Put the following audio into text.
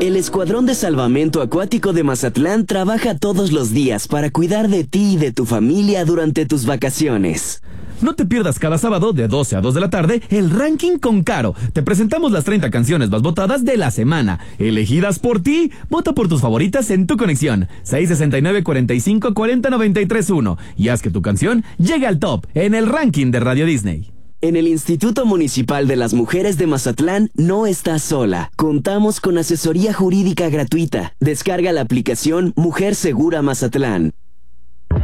El Escuadrón de Salvamento Acuático de Mazatlán trabaja todos los días para cuidar de ti y de tu familia durante tus vacaciones. No te pierdas cada sábado de 12 a 2 de la tarde el Ranking con Caro. Te presentamos las 30 canciones más votadas de la semana, elegidas por ti. Vota por tus favoritas en tu conexión 669-45-40-93-1 y haz que tu canción llegue al top en el ranking de Radio Disney. En el Instituto Municipal de las Mujeres de Mazatlán no estás sola. Contamos con asesoría jurídica gratuita. Descarga la aplicación Mujer Segura Mazatlán.